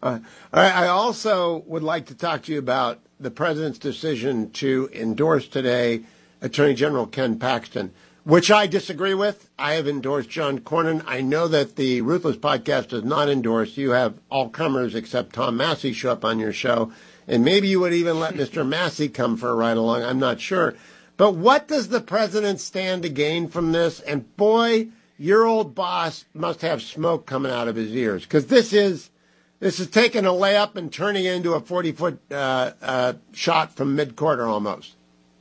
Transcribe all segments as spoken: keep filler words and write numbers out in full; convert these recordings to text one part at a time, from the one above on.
Uh, I also would like to talk to you about the president's decision to endorse today Attorney General Ken Paxton, which I disagree with. I have endorsed John Cornyn. I know that the Ruthless podcast does not endorse. You have all comers except Tom Massey show up on your show. And maybe you would even let Mister Massey come for a ride along. I'm not sure. But what does the president stand to gain from this? And boy, your old boss must have smoke coming out of his ears, because this is this is taking a layup and turning it into a forty-foot uh, uh, shot from mid-quarter almost.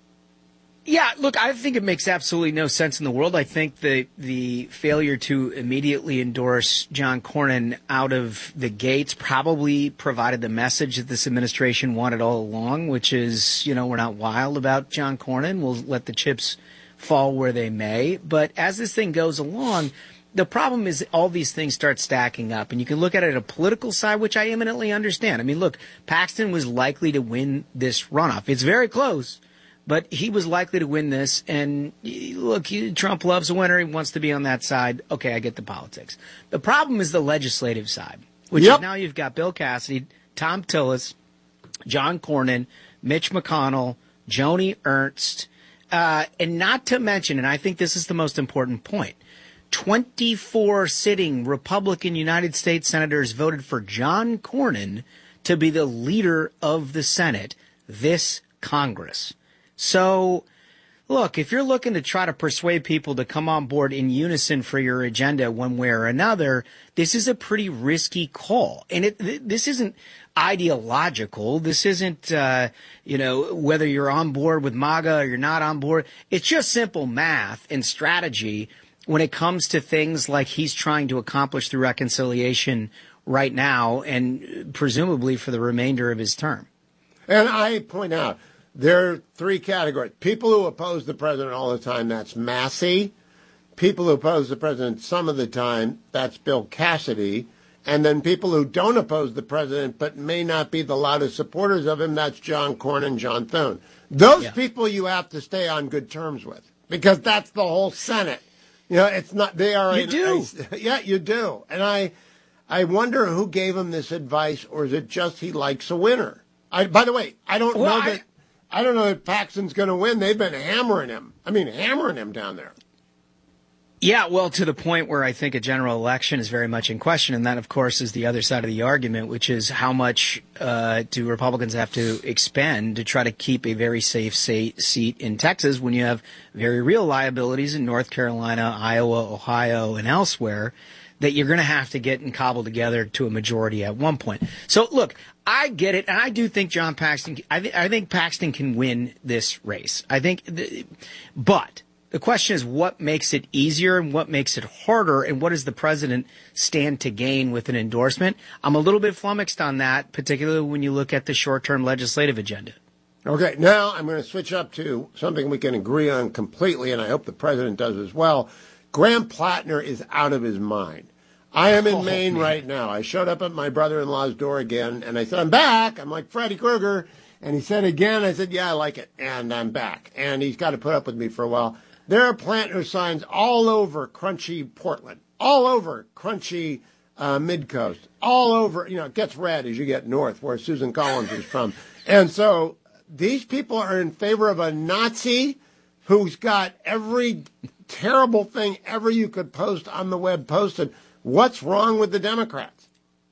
Yeah, look, I think it makes absolutely no sense in the world. I think that the failure to immediately endorse John Cornyn out of the gates probably provided the message that this administration wanted all along, which is, you know, we're not wild about John Cornyn. We'll let the chips fall where they may. But as this thing goes along, the problem is all these things start stacking up. And you can look at it at a political side, which I eminently understand. I mean, look, Paxton was likely to win this runoff. It's very close. But he was likely to win this, and look, Trump loves a winner. He wants to be on that side. Okay, I get the politics. The problem is the legislative side, which yep. is now you've got Bill Cassidy, Tom Tillis, John Cornyn, Mitch McConnell, Joni Ernst, uh, and not to mention, and I think this is the most important point, twenty-four sitting Republican United States senators voted for John Cornyn to be the leader of the Senate this Congress. So, look, if you're looking to try to persuade people to come on board in unison for your agenda one way or another, this is a pretty risky call. And it, this isn't ideological. This isn't, uh, you know, whether you're on board with MAGA or you're not on board. It's just simple math and strategy when it comes to things like he's trying to accomplish through reconciliation right now and presumably for the remainder of his term. And I point out, there are three categories. People who oppose the president all the time, that's Massey. People who oppose the president some of the time, that's Bill Cassidy. And then people who don't oppose the president but may not be the loudest supporters of him, that's John Cornyn and John Thune. Those yeah. people you have to stay on good terms with, because that's the whole Senate. You know, it's not, they are. You a, do. A, yeah, you do. And I, I wonder who gave him this advice, or is it just he likes a winner? I, by the way, I don't well, know that. I, I don't know if Paxton's going to win. They've been hammering him. I mean, hammering him down there. Yeah, well, to the point where I think a general election is very much in question. And that, of course, is the other side of the argument, which is how much uh, do Republicans have to expend to try to keep a very safe sa- seat in Texas when you have very real liabilities in North Carolina, Iowa, Ohio, and elsewhere that you're going to have to get and cobble together to a majority at one point. So, look, I get it, and I do think John Paxton. I, th- I think Paxton can win this race. I think, th- but the question is, what makes it easier and what makes it harder, and what does the president stand to gain with an endorsement? I'm a little bit flummoxed on that, particularly when you look at the short-term legislative agenda. Okay, now I'm going to switch up to something we can agree on completely, and I hope the president does as well. Graham Plattner is out of his mind. I am in oh, Maine man. right now. I showed up at my brother-in-law's door again, and I said, I'm back. I'm like Freddy Krueger. And he said again, I said, yeah, I like it. And I'm back. And he's got to put up with me for a while. There are Plattner signs all over crunchy Portland, all over crunchy uh, Midcoast, all over, you know, it gets red as you get north, where Susan Collins is from. And so these people are in favor of a Nazi who's got every terrible thing ever you could post on the web posted. What's wrong with the Democrats?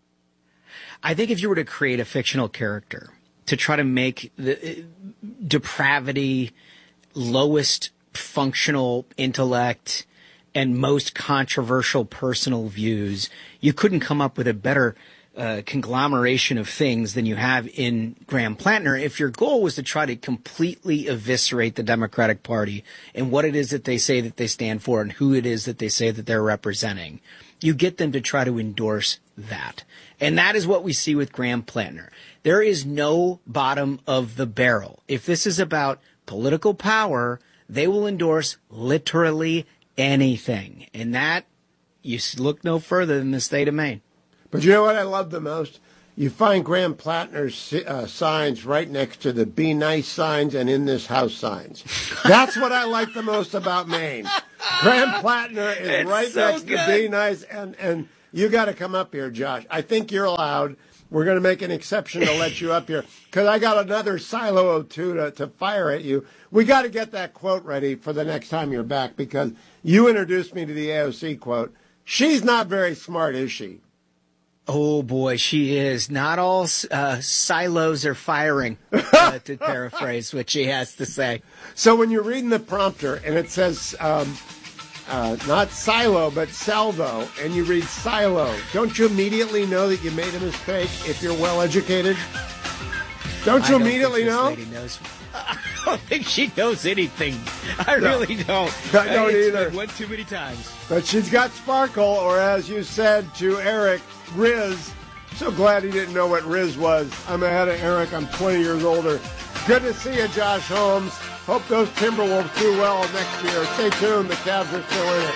I think if you were to create a fictional character to try to make the depravity, lowest functional intellect, and most controversial personal views, you couldn't come up with a better uh, conglomeration of things than you have in Graham Plattner if your goal was to try to completely eviscerate the Democratic Party and what it is that they say that they stand for and who it is that they say that they're representing. You get them to try to endorse that. And that is what we see with Graham Plattner. There is no bottom of the barrel. If this is about political power, they will endorse literally anything. And that, you look no further than the state of Maine. But you know what I love the most? You find Graham Plattner's uh, signs right next to the Be Nice signs and In This House signs. That's what I like the most about Maine. Graham Plattner is it's right so next good. to Be Nice and, and You got to come up here, Josh. I think you're allowed. We're going to make an exception to let you up here because I got another silo or two to, to fire at you. We got to get that quote ready for the next time you're back because you introduced me to the A O C quote. She's not very smart, is she? Oh, boy, she is. Not all uh, silos are firing, uh, to paraphrase what she has to say. So when you're reading the prompter and it says um, uh, not silo but salvo, and you read silo, don't you immediately know that you made a mistake if you're well-educated? Don't you I don't immediately think this know? lady knows. I don't think she knows anything. I No. really don't. I don't it's either. been one too many times. But she's got sparkle, or as you said to Eric, Riz. So glad he didn't know what Riz was. I'm ahead of Eric. I'm twenty years older. Good to see you, Josh Holmes. Hope those Timberwolves do well next year. Stay tuned. The Cavs are still in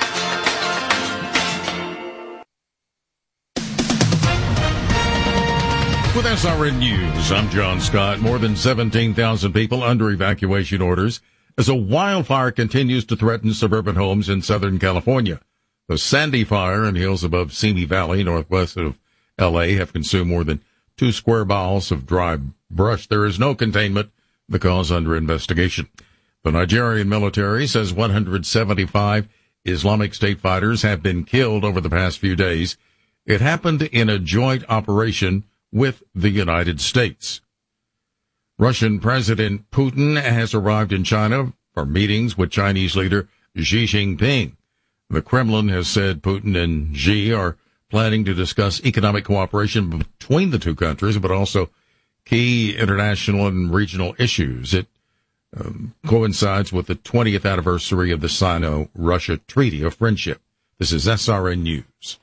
it. With S R N News, I'm John Scott. More than seventeen thousand people under evacuation orders as a wildfire continues to threaten suburban homes in Southern California. The Sandy Fire in hills above Simi Valley, northwest of L A, have consumed more than two square miles of dry brush. There is no containment, the cause under investigation. The Nigerian military says one hundred seventy-five Islamic State fighters have been killed over the past few days. It happened in a joint operation with the United States. Russian President Putin has arrived in China for meetings with Chinese leader Xi Jinping. The Kremlin has said Putin and Xi are planning to discuss economic cooperation between the two countries, but also key international and regional issues. It um, coincides with the twentieth anniversary of the Sino-Russia Treaty of Friendship. This is S R N News.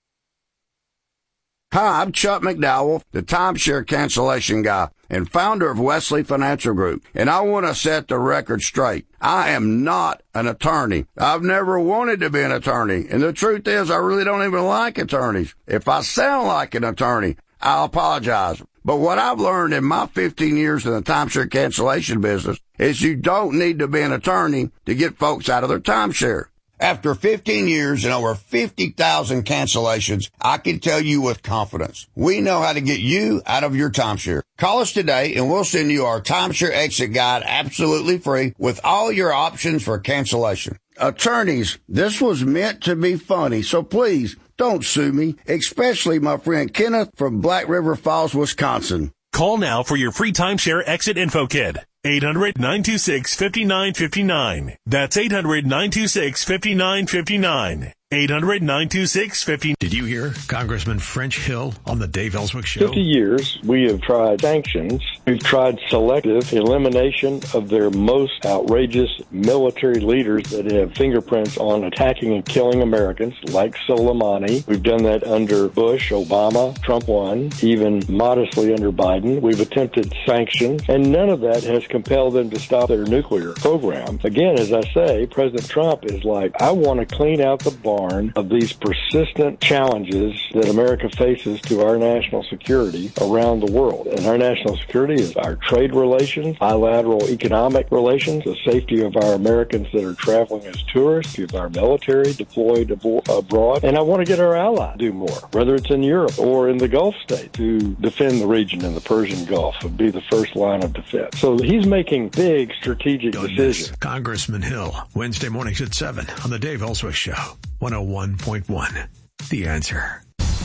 Hi, I'm Chuck McDowell, the timeshare cancellation guy and founder of Wesley Financial Group, and I want to set the record straight. I am not an attorney. I've never wanted to be an attorney, and the truth is I really don't even like attorneys. If I sound like an attorney, I'll apologize. But what I've learned in my fifteen years in the timeshare cancellation business is you don't need to be an attorney to get folks out of their timeshare. After fifteen years and over fifty thousand cancellations, I can tell you with confidence, we know how to get you out of your timeshare. Call us today and we'll send you our timeshare exit guide absolutely free with all your options for cancellation. Attorneys, this was meant to be funny, so please don't sue me, especially my friend Kenneth from Black River Falls, Wisconsin. Call now for your free timeshare exit info kit. eight hundred, nine two six, five nine five nine. That's eight hundred, nine two six, five nine five nine. eight hundred, nine two six, five nine. Did you hear Congressman French Hill on the Dave Ellswick Show? fifty years, we have tried sanctions. We've tried selective elimination of their most outrageous military leaders that have fingerprints on attacking and killing Americans, like Soleimani. We've done that under Bush, Obama, Trump one, even modestly under Biden. We've attempted sanctions, and none of that has compelled them to stop their nuclear program. Again, as I say, President Trump is like, I want to clean out the barn of these persistent challenges that America faces to our national security around the world. And our national security is our trade relations, bilateral economic relations, the safety of our Americans that are traveling as tourists, of our military deployed abroad. And I want to get our allies to do more, whether it's in Europe or in the Gulf states, to defend the region in the Persian Gulf and be the first line of defense. So he's making big strategic Don't decisions. miss Congressman Hill, Wednesday mornings at seven on the Dave Ellswick Show. one oh one point one, The Answer.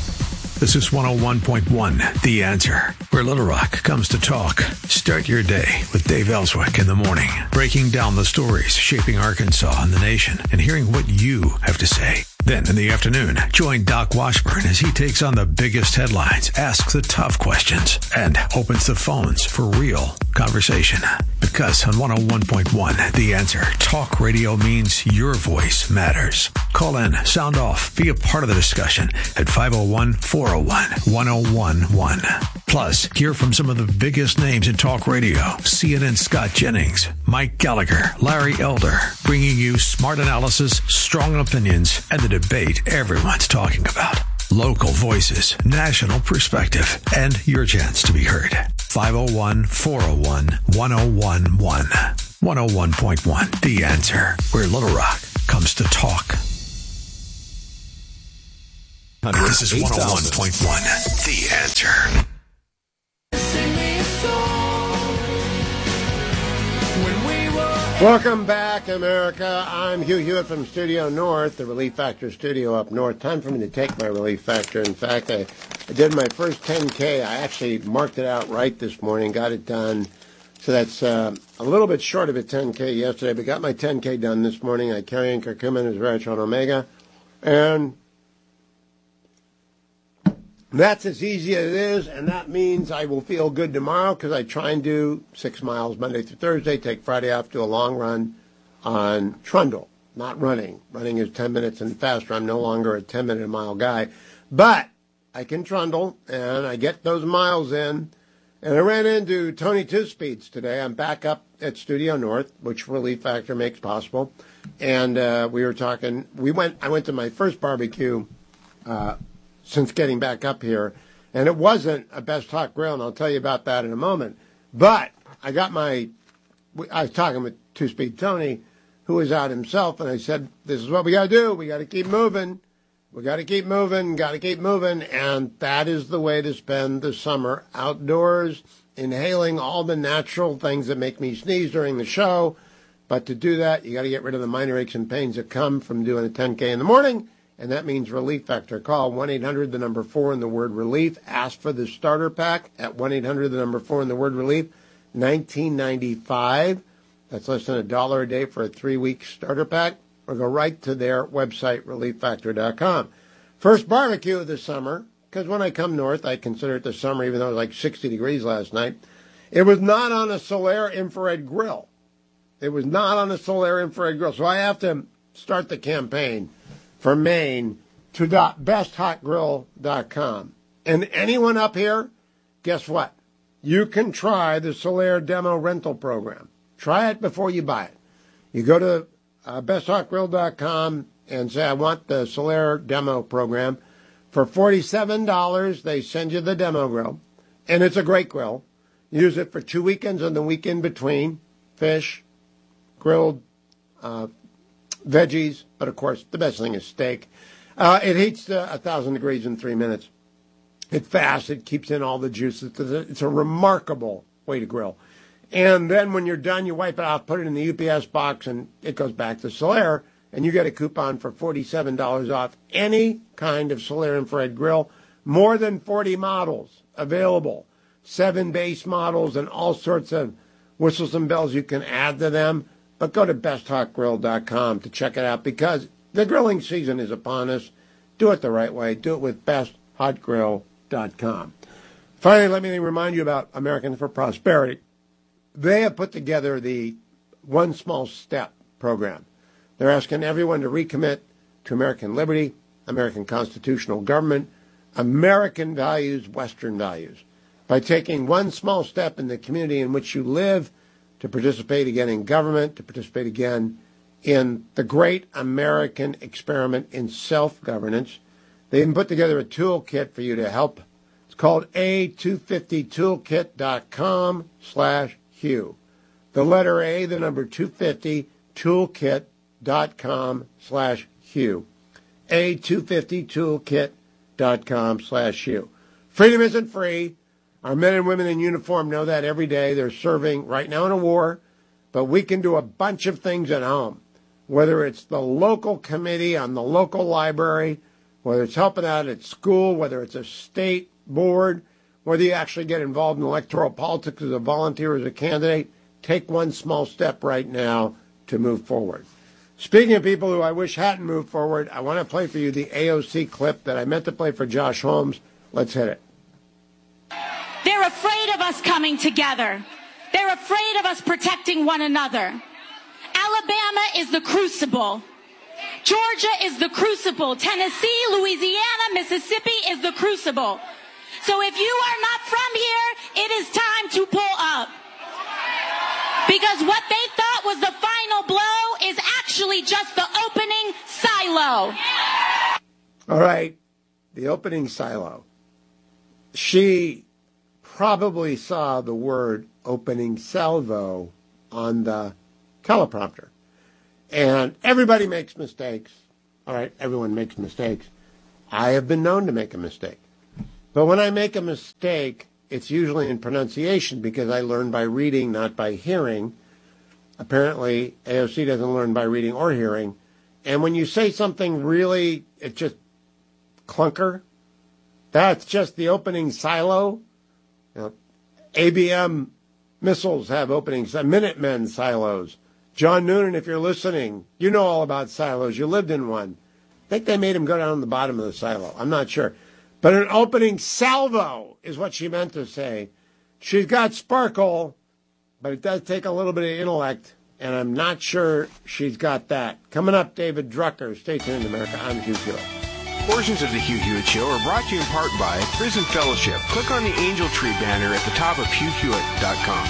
This is one oh one point one, The Answer, where Little Rock comes to talk. Start your day with Dave Ellswick in the morning, breaking down the stories shaping Arkansas and the nation and hearing what you have to say. Then in the afternoon, join Doc Washburn as he takes on the biggest headlines, asks the tough questions, and opens the phones for real conversation. Because on one oh one point one, The Answer, talk radio means your voice matters. Call in, sound off, be a part of the discussion at five oh one, four oh one, one oh one one. Plus, hear from some of the biggest names in talk radio. C N N's Scott Jennings, Mike Gallagher, Larry Elder, bringing you smart analysis, strong opinions, and the debate everyone's talking about. Local voices, national perspective, and your chance to be heard. five oh one, four oh one, one oh one one. one oh one point one, The Answer, where Little Rock comes to talk. This is one oh one point one, The Answer. Welcome back, America. I'm Hugh Hewitt from Studio North, the Relief Factor studio up north. Time for me to take my Relief Factor. In fact, I, I did my first ten K. I actually marked it out right this morning, got it done. So that's uh, a little bit short of a ten K yesterday, but got my ten K done this morning. I carry in curcumin as Veritron Omega. And that's as easy as it is, and that means I will feel good tomorrow because I try and do six miles Monday through Thursday, take Friday off, do a long run on Trundle, not running. Running is ten minutes and faster. I'm no longer a ten-minute a mile guy. But I can Trundle, and I get those miles in. And I ran into Tony Two Speeds today. I'm back up at Studio North, which Relief Factor makes possible. And uh, we were talking. We went. I went to my first barbecue uh since getting back up here, and it wasn't a Best Hot Grill, and I'll tell you about that in a moment. But I got my, I was talking with Two-Speed Tony, who was out himself, and I said, this is what we got to do. We got to keep moving. We got to keep moving, got to keep moving, and that is the way to spend the summer outdoors, inhaling all the natural things that make me sneeze during the show. But to do that, you got to get rid of the minor aches and pains that come from doing a ten K in the morning. And that means Relief Factor. Call one eight hundred, the number four, and the word relief. Ask for the starter pack at one eight hundred, the number four, and the word relief. nineteen ninety-five. That's less than a dollar a day for a three-week starter pack. Or go right to their website, relief factor dot com. First barbecue of the summer, because when I come north, I consider it the summer, even though it was like sixty degrees last night. It was not on a Solaire infrared grill. It was not on a Solaire infrared grill. So I have to start the campaign for Maine to best hot grill dot com. And anyone up here, guess what? You can try the Solaire demo rental program. Try it before you buy it. You go to uh, best hot grill dot com and say, I want the Solaire demo program. For forty-seven dollars, they send you the demo grill. And it's a great grill. Use it for two weekends and the week in between. Fish, grilled, uh, veggies, but of course, the best thing is steak. Uh, it heats to one thousand degrees in three minutes. It's fast. It keeps in all the juices. It's a remarkable way to grill. And then when you're done, you wipe it off, put it in the U P S box, and it goes back to Solaire, and you get a coupon for forty-seven dollars off any kind of Solaire infrared grill. More than forty models available. Seven base models and all sorts of whistles and bells you can add to them. But go to best hot grill dot com to check it out because the grilling season is upon us. Do it the right way. Do it with best hot grill dot com. Finally, let me remind you about Americans for Prosperity. They have put together the One Small Step program. They're asking everyone to recommit to American liberty, American constitutional government, American values, Western values, by taking one small step in the community in which you live, to participate again in government, to participate again in the great American experiment in self-governance. They even put together a toolkit for you to help. It's called A two fifty toolkit dot com slash Hugh. The letter A, the number two fifty, toolkit dot com slash Hugh. A two fifty toolkit dot com slash Hugh. Freedom isn't free. Our men and women in uniform know that every day. They're serving right now in a war, but we can do a bunch of things at home, whether it's the local committee on the local library, whether it's helping out at school, whether it's a state board, whether you actually get involved in electoral politics as a volunteer, as a candidate. Take one small step right now to move forward. Speaking of people who I wish hadn't moved forward, I want to play for you the A O C clip that I meant to play for Josh Holmes. Let's hit it. They're afraid of us coming together. They're afraid of us protecting one another. Alabama is the crucible. Georgia is the crucible. Tennessee, Louisiana, Mississippi is the crucible. So if you are not from here, it is time to pull up. Because what they thought was the final blow is actually just the opening silo. All right, the opening silo. She probably saw the word opening salvo on the teleprompter. And everybody makes mistakes. All right, everyone makes mistakes. I have been known to make a mistake. But when I make a mistake, it's usually in pronunciation because I learn by reading, not by hearing. Apparently, A O C doesn't learn by reading or hearing. And when you say something really, it's just clunker, that's just the opening silo. You know, A B M missiles have openings, Minutemen silos. John Noonan, if you're listening, you know all about silos. You lived in one. I think they made him go down to the bottom of the silo. I'm not sure. But an opening salvo is what she meant to say. She's got sparkle, but it does take a little bit of intellect, and I'm not sure she's got that. Coming up, David Drucker. Stay tuned, America. I'm Hugh Hewitt. Portions of the Hugh Hewitt Show are brought to you in part by Prison Fellowship. Click on the Angel Tree banner at the top of hugh hewitt dot com.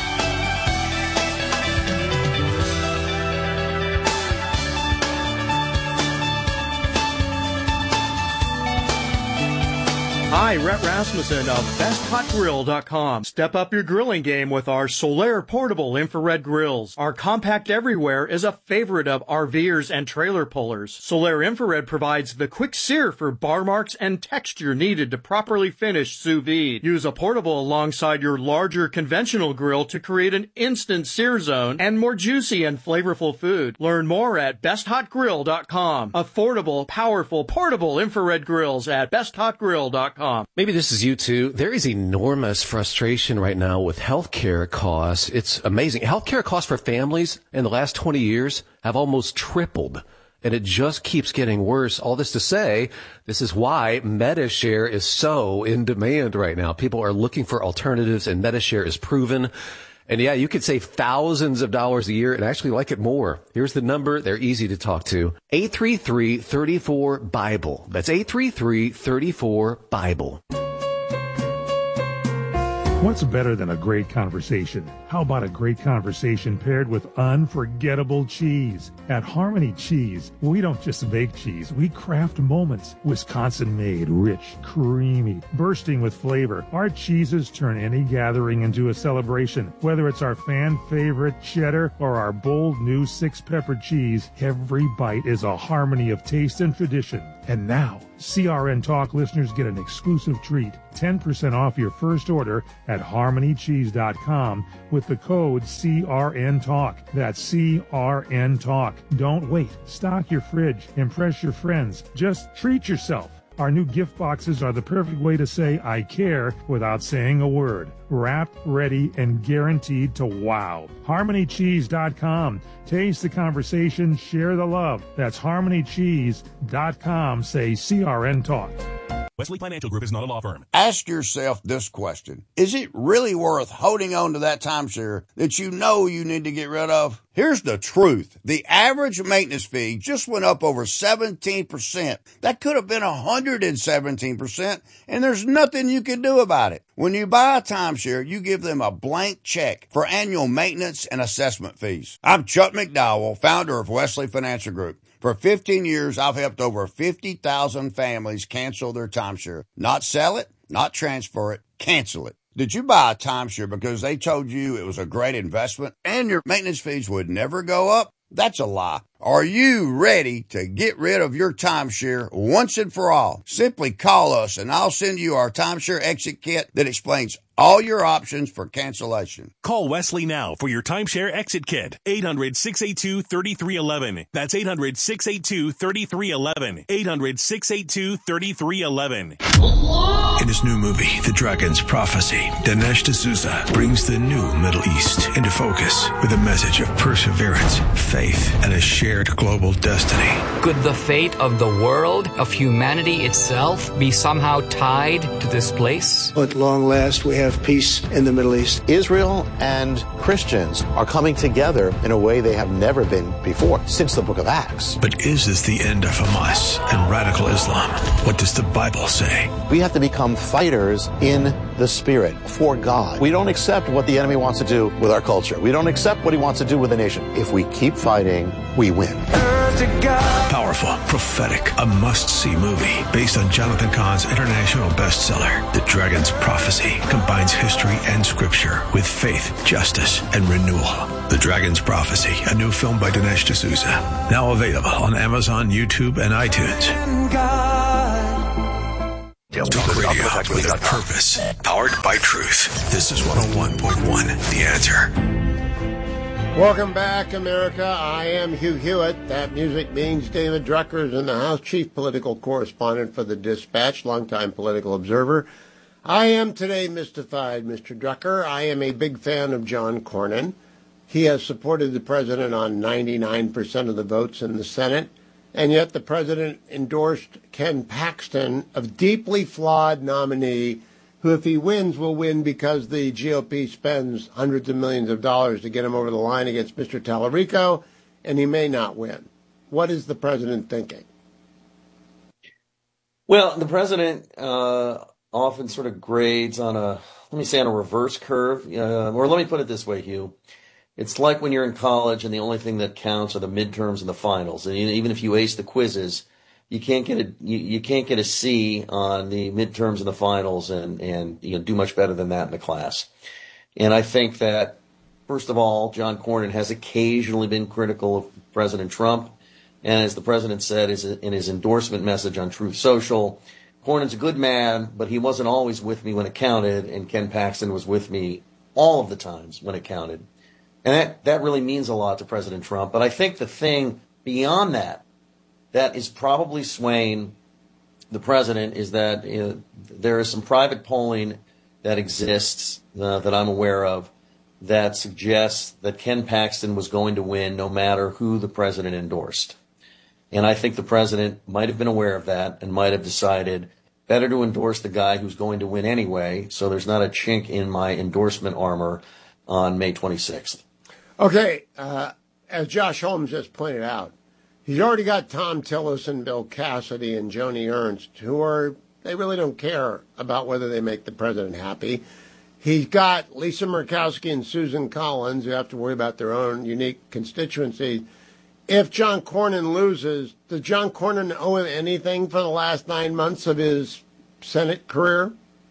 Hi, Rhett Rasmussen of best hot grill dot com. Step up your grilling game with our Solaire portable infrared grills. Our compact everywhere is a favorite of RVers and trailer pullers. Solaire infrared provides the quick sear for bar marks and texture needed to properly finish sous vide. Use a portable alongside your larger conventional grill to create an instant sear zone and more juicy and flavorful food. Learn more at best hot grill dot com. Affordable, powerful, portable infrared grills at best hot grill dot com. Maybe this is you too. There is enormous frustration right now with healthcare costs. It's amazing. Healthcare costs for families in the last twenty years have almost tripled, and it just keeps getting worse. All this to say, this is why Medi-Share is so in demand right now. People are looking for alternatives, and Medi-Share is proven. And yeah, you could save thousands of dollars a year and actually like it more. Here's the number. They're easy to talk to. eight three three, three four, BIBLE. That's eight three three, three four, BIBLE. What's better than a great conversation? How about a great conversation paired with unforgettable cheese? At Harmony Cheese, we don't just make cheese, we craft moments. Wisconsin-made, rich, creamy, bursting with flavor. Our cheeses turn any gathering into a celebration. Whether it's our fan-favorite cheddar or our bold new six-pepper cheese, every bite is a harmony of taste and tradition. And now, C R N Talk listeners get an exclusive treat. ten percent off your first order at harmony cheese dot com with the code C R N Talk. That's C R N Talk. Don't wait. Stock your fridge. Impress your friends. Just treat yourself. Our new gift boxes are the perfect way to say I care without saying a word. Wrapped, ready, and guaranteed to wow. harmony cheese dot com. Taste the conversation, share the love. That's harmony cheese dot com. Say C R N Talk. Wesley Financial Group is not a law firm. Ask yourself this question. Is it really worth holding on to that timeshare that you know you need to get rid of? Here's the truth. The average maintenance fee just went up over seventeen percent. That could have been one hundred seventeen percent, and there's nothing you can do about it. When you buy a timeshare, you give them a blank check for annual maintenance and assessment fees. I'm Chuck McDowell, founder of Wesley Financial Group. For fifteen years, I've helped over fifty thousand families cancel their timeshare. Not sell it, not transfer it, cancel it. Did you buy a timeshare because they told you it was a great investment and your maintenance fees would never go up? That's a lie. Are you ready to get rid of your timeshare once and for all? Simply call us and I'll send you our timeshare exit kit that explains all your options for cancellation. Call Wesley now for your timeshare exit kit. eight hundred, six eight two, three three one one. That's eight hundred, six eight two, three three one one. eight hundred, six eight two, three three one one. In his new movie, The Dragon's Prophecy, Dinesh D'Souza brings the new Middle East into focus with a message of perseverance, faith, and a shared global destiny. Could the fate of the world, of humanity itself, be somehow tied to this place? At long last, we have peace in the Middle East. Israel and Christians are coming together in a way they have never been before, since the book of Acts. But is this the end of Hamas and radical Islam? What does the Bible say? We have to become fighters in the Spirit for God. We don't accept what the enemy wants to do with our culture. We don't accept what he wants to do with the nation. If we keep fighting, we win. Powerful, prophetic, a must-see movie based on Jonathan Cahn's international bestseller, The Dragon's Prophecy, combines history and scripture with faith, justice, and renewal. The Dragon's Prophecy, a new film by Dinesh D'Souza, now available on Amazon, YouTube, and iTunes. Talk radio with a purpose, powered by truth. This is one oh one point one, The Answer. Welcome back, America. I am Hugh Hewitt. That music means David Drucker is in the house, chief political correspondent for the Dispatch, longtime political observer. I am today mystified, Mister Drucker. I am a big fan of John Cornyn. He has supported the president on ninety-nine percent of the votes in the Senate. And yet the president endorsed Ken Paxton, a deeply flawed nominee who, if he wins, will win because the G O P spends hundreds of millions of dollars to get him over the line against Mister Tallarico, and he may not win. What is the president thinking? Well, the president uh, often sort of grades on a, let me say, on a reverse curve. Uh, or let me put it this way, Hugh. It's like when you're in college and the only thing that counts are the midterms and the finals. And even if you ace the quizzes, you can't get a you, you can't get a C on the midterms and the finals and, and you know do much better than that in the class. And I think that, first of all, John Cornyn has occasionally been critical of President Trump. And as the president said in his endorsement message on Truth Social, Cornyn's a good man, but he wasn't always with me when it counted, and Ken Paxton was with me all of the times when it counted. And that, that really means a lot to President Trump. But I think the thing beyond that, that is probably swaying the president is that you know, there is some private polling that exists uh, that I'm aware of that suggests that Ken Paxton was going to win no matter who the president endorsed. And I think the president might have been aware of that and might have decided better to endorse the guy who's going to win anyway, so there's not a chink in my endorsement armor on May twenty-sixth. Okay, uh, as Josh Holmes just pointed out, he's already got Tom Tillis and Bill Cassidy and Joni Ernst, who are, they really don't care about whether they make the president happy. He's got Lisa Murkowski and Susan Collins, who have to worry about their own unique constituency. If John Cornyn loses, does John Cornyn owe him anything for the last nine months of his Senate career?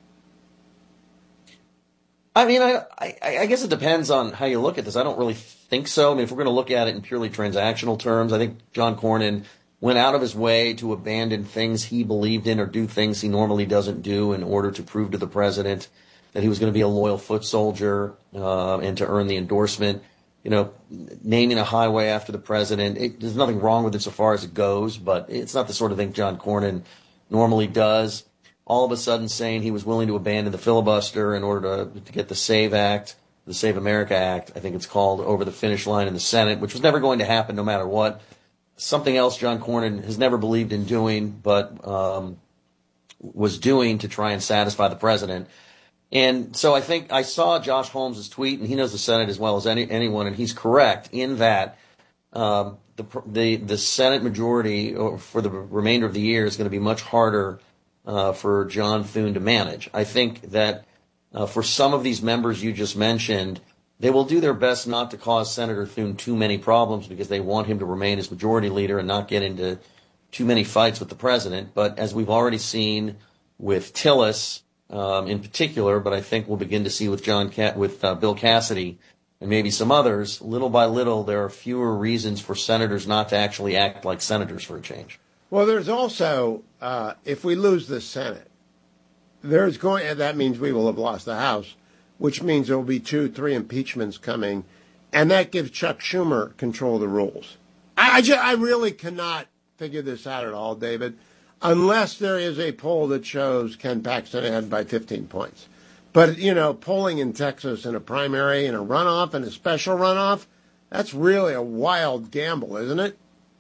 I mean, I, I, I guess it depends on how you look at this. I don't really think so. I mean, if we're going to look at it in purely transactional terms, I think John Cornyn went out of his way to abandon things he believed in or do things he normally doesn't do in order to prove to the president that he was going to be a loyal foot soldier uh, and to earn the endorsement. You know, naming a highway after the president, it, there's nothing wrong with it so far as it goes, but it's not the sort of thing John Cornyn normally does. All of a sudden saying he was willing to abandon the filibuster in order to, to get the SAVE Act, the Save America Act, I think it's called, over the finish line in the Senate, which was never going to happen no matter what. Something else John Cornyn has never believed in doing, but um, was doing to try and satisfy the president. And so I think I saw Josh Holmes' tweet, and he knows the Senate as well as any, anyone, and he's correct in that um, the, the, the Senate majority for the remainder of the year is going to be much harder Uh, for John Thune to manage. I think that uh, for some of these members you just mentioned, they will do their best not to cause Senator Thune too many problems because they want him to remain as majority leader and not get into too many fights with the president. But as we've already seen with Tillis um, in particular, but I think we'll begin to see with John Ca- with uh, Bill Cassidy and maybe some others, little by little there are fewer reasons for senators not to actually act like senators for a change. Well, there's also, uh, if we lose the Senate, there's going, and that means we will have lost the House, which means there will be two, three impeachments coming, and that gives Chuck Schumer control of the rules. I, I, just, I really cannot figure this out at all, David, unless there is a poll that shows Ken Paxton ahead by fifteen points. But, you know, polling in Texas in a primary and a runoff and a special runoff, that's really a wild gamble, isn't it?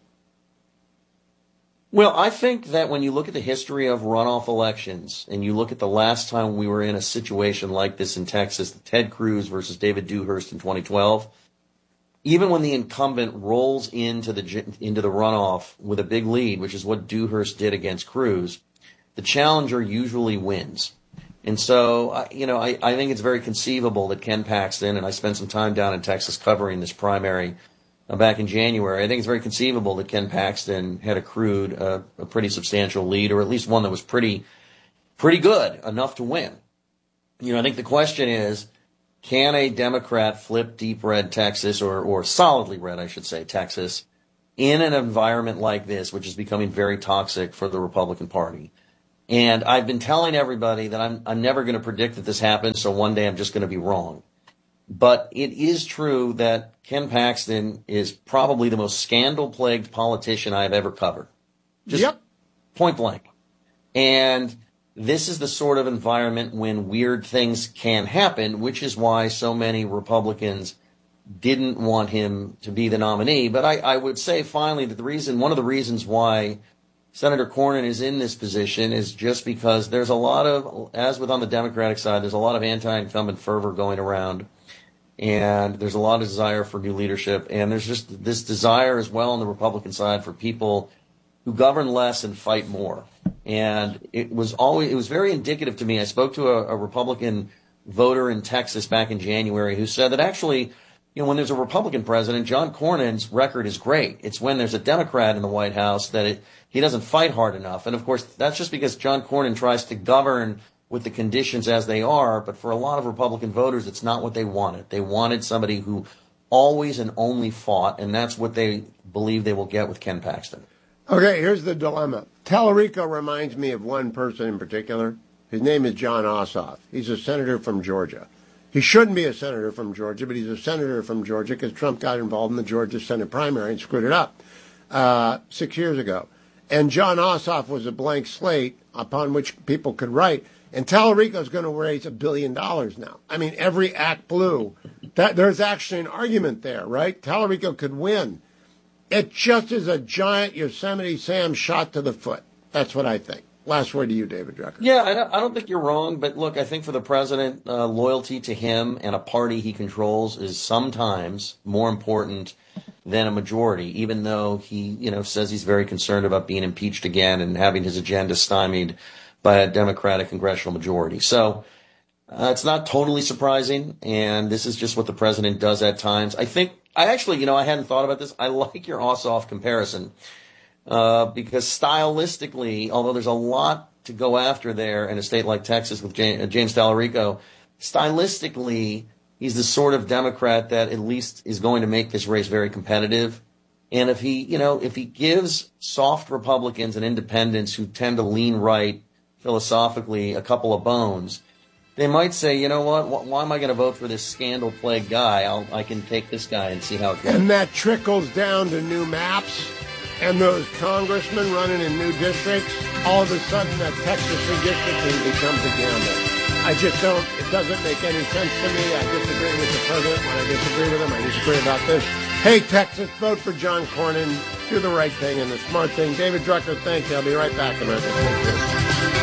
Well, I think that when you look at the history of runoff elections and you look at the last time we were in a situation like this in Texas, the Ted Cruz versus David Dewhurst in twenty twelve, even when the incumbent rolls into the into the runoff with a big lead, which is what Dewhurst did against Cruz, the challenger usually wins. And so, you know, I, I think it's very conceivable that Ken Paxton, and I spent some time down in Texas covering this primary back in January, I think it's very conceivable that Ken Paxton had accrued a, a pretty substantial lead, or at least one that was pretty, pretty good, enough to win. You know, I think the question is, can a Democrat flip deep red Texas, or, or solidly red, I should say, Texas, in an environment like this, which is becoming very toxic for the Republican Party? And I've been telling everybody that I'm, I'm never going to predict that this happens, so one day I'm just going to be wrong. But it is true that Ken Paxton is probably the most scandal-plagued politician I've ever covered. Just yep. Point blank. And this is the sort of environment when weird things can happen, which is why so many Republicans didn't want him to be the nominee. But I, I would say finally that the reason, one of the reasons why Senator Cornyn is in this position is just because there's a lot of, as with on the Democratic side, there's a lot of anti-incumbent fervor going around. And there's a lot of desire for new leadership. And there's just this desire as well on the Republican side for people who govern less and fight more. And it was always, it was very indicative to me. I spoke to a, a Republican voter in Texas back in January who said that actually, you know, when there's a Republican president, John Cornyn's record is great. It's when there's a Democrat in the White House that it, he doesn't fight hard enough. And of course, that's just because John Cornyn tries to govern with the conditions as they are. But for a lot of Republican voters, it's not what they wanted. They wanted somebody who always and only fought. And that's what they believe they will get with Ken Paxton. Okay, here's the dilemma. Tallarico reminds me of one person in particular. His name is John Ossoff. He's a senator from Georgia. He shouldn't be a senator from Georgia, but he's a senator from Georgia because Trump got involved in the Georgia Senate primary and screwed it up uh, six years ago. And John Ossoff was a blank slate upon which people could write. And Tallarico's going to raise a billion dollars now. I mean, every act blue. That, there's actually an argument there, right? Tallarico could win. It just is a giant Yosemite Sam shot to the foot. That's what I think. Last word to you, David Drucker. Yeah, I don't, I don't think you're wrong. But look, I think for the president, uh, loyalty to him and a party he controls is sometimes more important than a majority, even though he, you know, says he's very concerned about being impeached again and having his agenda stymied by a Democratic congressional majority. So uh, it's not totally surprising. And this is just what the president does at times. I think I actually, you know, I hadn't thought about this. I like your Ossoff comparison uh, because stylistically, although there's a lot to go after there in a state like Texas with James, uh, James Tallarico, stylistically, he's the sort of Democrat that at least is going to make this race very competitive. And if he, you know, if he gives soft Republicans and independents who tend to lean right philosophically a couple of bones, they might say, you know what, why am I going to vote for this scandal-plagued guy? I'll, I can take this guy and see how it goes. And that trickles down to new maps and those congressmen running in new districts. All of a sudden, that Texas redistricting becomes a gamble. I just don't, it doesn't make any sense to me. I disagree with the president when I disagree with him. I disagree about this. Hey, Texas, vote for John Cornyn. Do the right thing and the smart thing. David Drucker, thank you. I'll be right back, America. Thank you.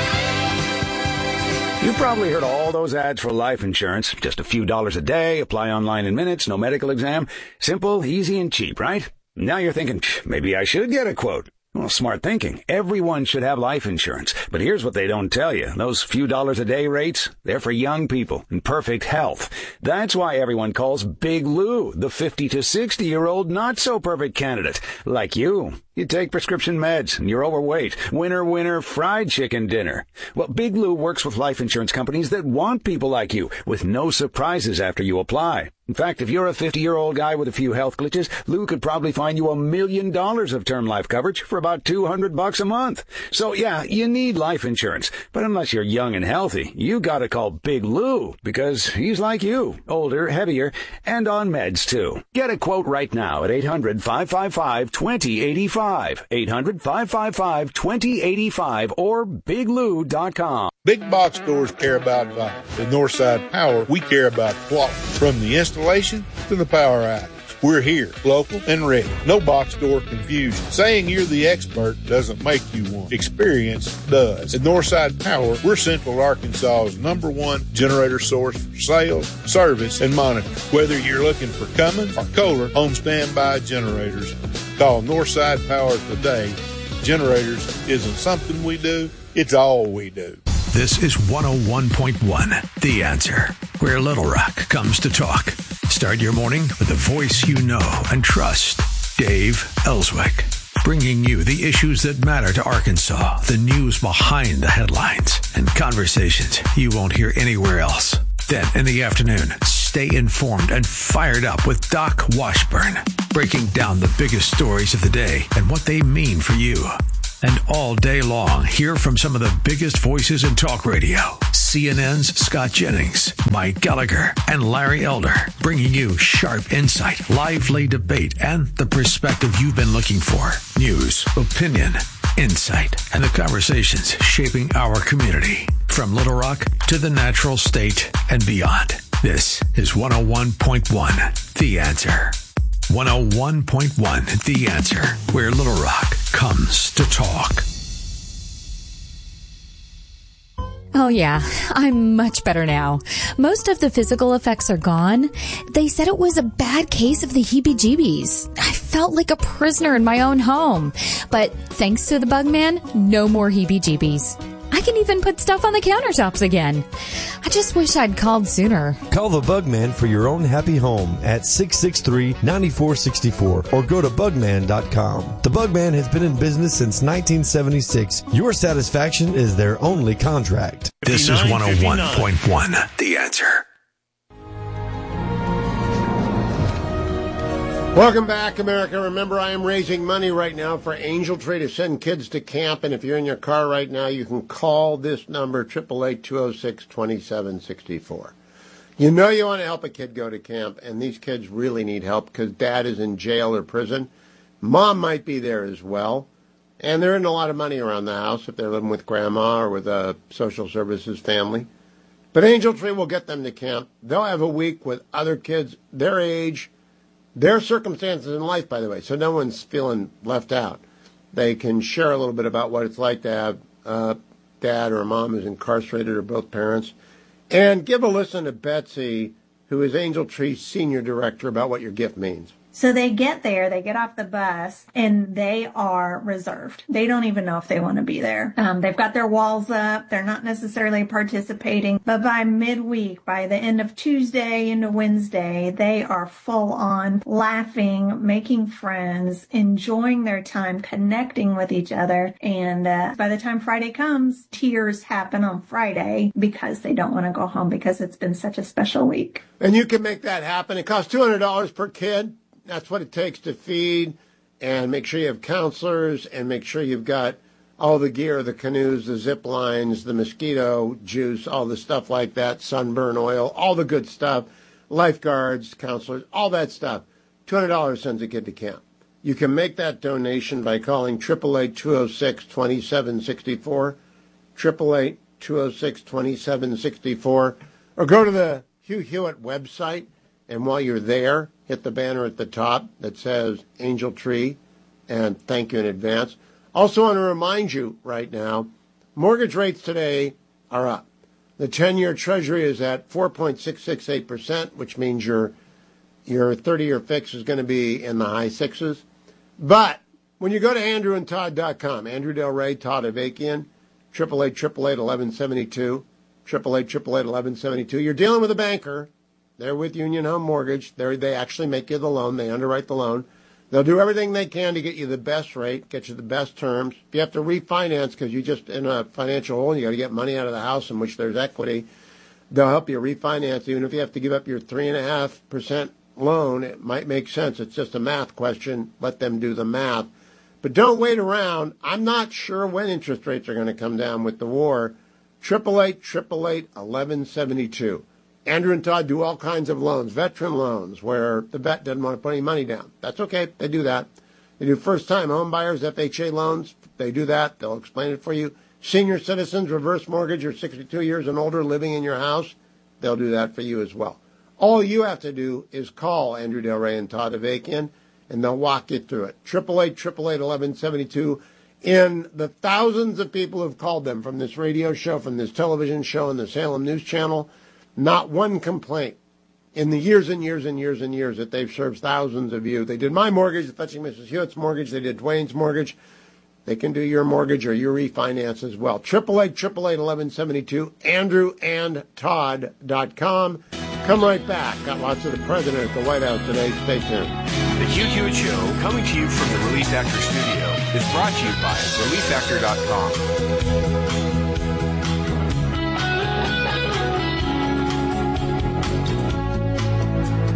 You've probably heard all those ads for life insurance. Just a few dollars a day, apply online in minutes, no medical exam. Simple, easy, and cheap, right? Now you're thinking, maybe I should get a quote. Well, smart thinking. Everyone should have life insurance. But here's what they don't tell you. Those few dollars a day rates, they're for young people in perfect health. That's why everyone calls Big Lou the fifty to sixty-year-old not-so-perfect candidate. Like you. You take prescription meds, and you're overweight. Winner, winner, fried chicken dinner. Well, Big Lou works with life insurance companies that want people like you, with no surprises after you apply. In fact, if you're a fifty-year-old guy with a few health glitches, Lou could probably find you a million dollars of term life coverage for about two hundred bucks a month. So, yeah, you need life insurance. But unless you're young and healthy, you gotta call Big Lou, because he's like you, older, heavier, and on meds, too. Get a quote right now at eight hundred, five five five, two zero eight five, eight hundred, five five five, two zero eight five, or big lou dot com. Big box stores care about value. At Northside Power, we care about quality. From the installation to the power outage, we're here, local and ready. No box store confusion. Saying you're the expert doesn't make you one. Experience does. At Northside Power, we're Central Arkansas's number one generator source for sales, service, and monitoring. Whether you're looking for Cummins or Kohler home standby generators, call Northside Power today. Generators isn't something we do, it's all we do. This is one oh one point one, The Answer, where Little Rock comes to talk. Start your morning with the voice you know and trust, Dave Ellswick, bringing you the issues that matter to Arkansas, the news behind the headlines, and conversations you won't hear anywhere else. Then in the afternoon, stay informed and fired up with Doc Washburn, breaking down the biggest stories of the day and what they mean for you. And all day long, hear from some of the biggest voices in talk radio. C N N's Scott Jennings, Mike Gallagher, and Larry Elder, bringing you sharp insight, lively debate, and the perspective you've been looking for. News, opinion, insight, and the conversations shaping our community. From Little Rock to the natural state and beyond. This is one oh one point one, The Answer. one oh one point one, The Answer, where Little Rock comes to talk. Oh yeah, I'm much better now. Most of the physical effects are gone. They said it was a bad case of the heebie-jeebies. I felt like a prisoner in my own home. But thanks to the Bugman, no more heebie-jeebies. I can even put stuff on the countertops again. I just wish I'd called sooner. Call the Bugman for your own happy home at six six three, nine four six four or go to bugman dot com. The Bugman has been in business since nineteen seventy-six. Your satisfaction is their only contract. This is one oh one point one, The Answer. Welcome back, America. Remember, I am raising money right now for Angel Tree to send kids to camp. And if you're in your car right now, you can call this number, eight eight eight, two oh six, two seven six four. You know you want to help a kid go to camp, and these kids really need help because dad is in jail or prison. Mom might be there as well. And there isn't a lot of money around the house if they're living with grandma or with a social services family. But Angel Tree will get them to camp. They'll have a week with other kids their age, their circumstances in life, by the way, so no one's feeling left out. They can share a little bit about what it's like to have uh, dad or a mom who's incarcerated or both parents. And give a listen to Betsy, who is Angel Tree's senior director, about what your gift means. So they get there, they get off the bus, and they are reserved. They don't even know if they want to be there. Um, they've got their walls up. They're not necessarily participating. But by midweek, by the end of Tuesday into Wednesday, they are full on laughing, making friends, enjoying their time, connecting with each other. And uh, by the time Friday comes, tears happen on Friday because they don't want to go home because it's been such a special week. And you can make that happen. It costs two hundred dollars per kid. That's what it takes to feed and make sure you have counselors and make sure you've got all the gear, the canoes, the zip lines, the mosquito juice, all the stuff like that, sunburn oil, all the good stuff, lifeguards, counselors, all that stuff. two hundred dollars sends a kid to camp. You can make that donation by calling eight eight eight, two oh six, two seven six four, eight eight eight, two oh six, two seven six four, or go to the Hugh Hewitt website. And while you're there, hit the banner at the top that says Angel Tree, and thank you in advance. Also want to remind you right now, mortgage rates today are up. The ten-year Treasury is at four point six six eight percent, which means your your thirty-year fix is going to be in the high sixes. But when you go to andrew and todd dot com, Andrew Del Rey, Todd Avakian, eight eight eight, eight eight eight, eleven seventy-two, eight eight eight, eight eight eight, eleven seventy-two. You're dealing with a banker. They're with Union Home Mortgage. They're, they actually make you the loan. They underwrite the loan. They'll do everything they can to get you the best rate, get you the best terms. If you have to refinance because you're just in a financial hole and you got to get money out of the house in which there's equity, they'll help you refinance. Even if you have to give up your three point five percent loan, it might make sense. It's just a math question. Let them do the math. But don't wait around. I'm not sure when interest rates are going to come down with the war. eight eight eight, eight eight eight, eleven seventy-two. Andrew and Todd do all kinds of loans, veteran loans, where the vet doesn't want to put any money down. That's okay. They do that. They do first-time home buyers, F H A loans. They do that. They'll explain it for you. Senior citizens, reverse mortgage, you're sixty-two years and older living in your house. They'll do that for you as well. All you have to do is call Andrew Del Rey and Todd Avakian, and they'll walk you through it. eight eight eight, eight eight eight, eleven seventy-two. In the thousands of people who've called them from this radio show, from this television show, and the Salem News Channel, not one complaint in the years and years and years and years that they've served thousands of you. They did my mortgage, fetching Missus Hewitt's mortgage. They did Dwayne's mortgage. They can do your mortgage or your refinance as well. eight eight eight, eight eight eight, eleven seventy-two, andrew and todd dot com. Come right back. Got lots of the president at the White House today. Stay tuned. The Hugh Hewitt Show, coming to you from the Relief Factor studio, is brought to you by relief factor dot com. Did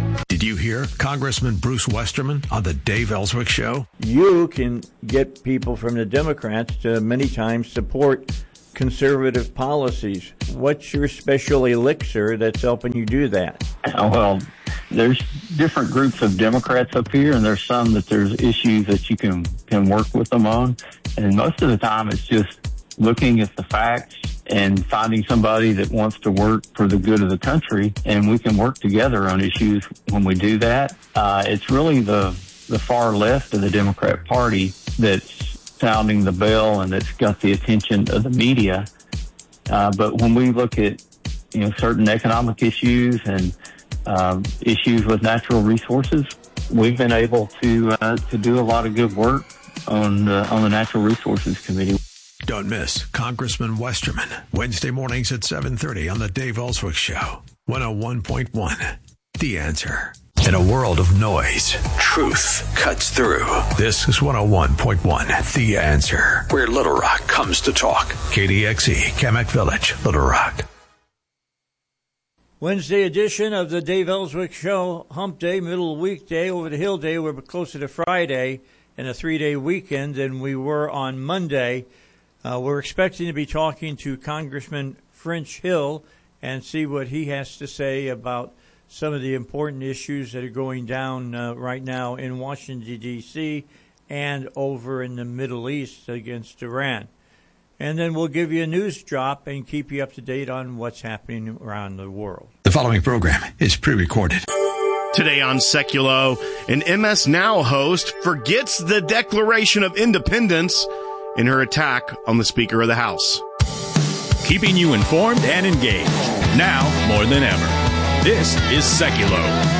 You hear Congressman Bruce Westerman on the Dave Ellswick Show? You can get people from the Democrats to many times support conservative policies. What's your special elixir that's helping you do that? Well, there's different groups of Democrats up here, and there's some that there's issues that you can, can work with them on. And most of the time it's just looking at the facts and finding somebody that wants to work for the good of the country, and we can work together on issues when we do that. Uh, it's really the, the far left of the Democrat Party that's sounding the bell and that's got the attention of the media. Uh, but when we look at, you know, certain economic issues and um, issues with natural resources, we've been able to uh, to do a lot of good work on uh, on the Natural Resources Committee. Don't miss Congressman Westerman, Wednesday mornings at seven thirty on the Dave Ellswick Show, one oh one point one, The Answer. In a world of noise, truth cuts through. This is one oh one point one, The Answer, where Little Rock comes to talk. K D X E, Kamak Village, Little Rock. Wednesday edition of the Dave Ellswick Show, hump day, middle weekday, over the hill day. We're closer to Friday and a three-day weekend than we were on Monday. Uh, we're expecting to be talking to Congressman French Hill and see what he has to say about some of the important issues that are going down uh, right now in Washington, D C and over in the Middle East against Iran. And then we'll give you a news drop and keep you up to date on what's happening around the world. The following program is pre-recorded. Today on Seculo, an M S Now host forgets the Declaration of Independence in her attack on the Speaker of the House. Keeping you informed and engaged, now more than ever. This is Seculo.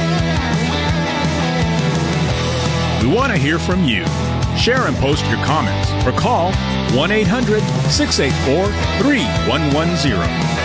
We want to hear from you. Share and post your comments or call one eight hundred six eight four three one one zero.